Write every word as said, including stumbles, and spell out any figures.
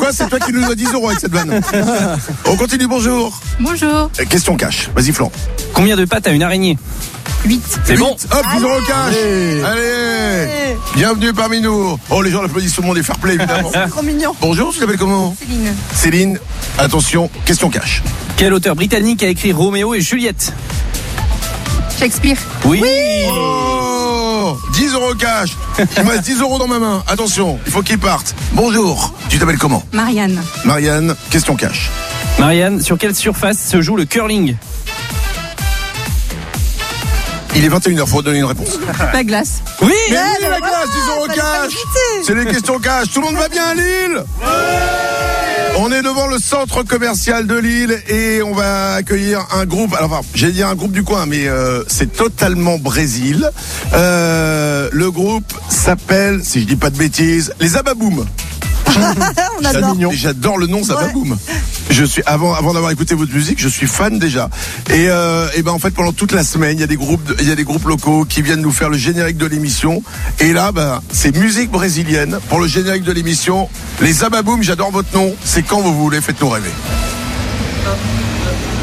quoi? C'est toi qui nous dois dix euros avec cette vanne. On continue, bonjour. Bonjour. Question cash. Vas-y, Flan. Combien de pattes a une araignée? huit. C'est bon. Hop, dix euros cash. Allez. Allez. Bienvenue parmi nous. Oh, les gens l'applaudissent, tout le monde est fair play, évidemment. C'est trop mignon. Bonjour, tu t'appelles comment? Céline. Céline. Attention, question cash. Quel auteur britannique a écrit Roméo et Juliette? Shakespeare. Oui, Oh, dix euros cash. Il me reste dix euros dans ma main. Attention, il faut qu'il parte. Bonjour, tu t'appelles comment? Marianne. Marianne, question cash. Marianne, sur quelle surface se joue le curling? Il est vingt et une heures, faut donner une réponse. La glace. Oui. Mais Ouais, oui, mais la voilà, glace, dix euros fallait pas cash. hésiter. C'est les questions cash. Tout le monde va bien à Lille? On est devant le centre commercial de Lille et on va accueillir un groupe. Alors, enfin, j'ai dit un groupe du coin, mais euh, c'est totalement Brésil. Euh, le groupe s'appelle, si je dis pas de bêtises, les Ababoum. On adore. J'adore, j'adore le nom Zababoum. Je suis avant avant d'avoir écouté votre musique, je suis fan déjà. Et euh, et ben en fait pendant toute la semaine, il y a des groupes de- il y a des groupes locaux qui viennent nous faire le générique de l'émission. Et là ben c'est musique brésilienne pour le générique de l'émission. Les Zababoum, j'adore votre nom. C'est quand vous voulez, faites-nous rêver.